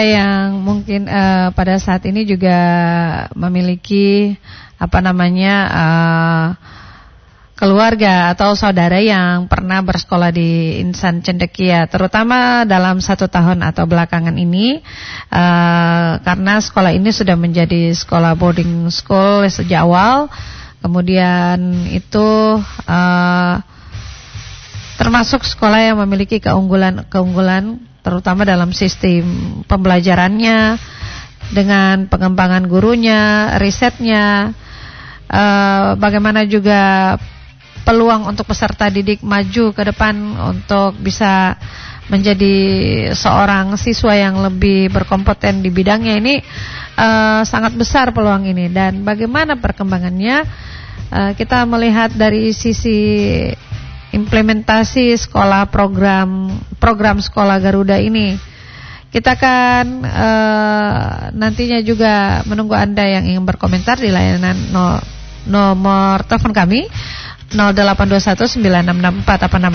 yang mungkin pada saat ini juga memiliki keluarga atau saudara yang pernah bersekolah di Insan Cendekia, terutama dalam 1 tahun atau belakangan ini, karena sekolah ini sudah menjadi sekolah boarding school sejak awal. Kemudian itu termasuk sekolah yang memiliki keunggulan terutama dalam sistem pembelajarannya, dengan pengembangan gurunya, risetnya, bagaimana juga peluang untuk peserta didik maju ke depan untuk bisa menjadi seorang siswa yang lebih berkompeten di bidangnya. Ini sangat besar peluang ini, dan bagaimana perkembangannya kita melihat dari sisi implementasi program sekolah Garuda ini. Kita akan nantinya juga menunggu Anda yang ingin berkomentar di layanan nomor telepon kami 0821 9664 apa nama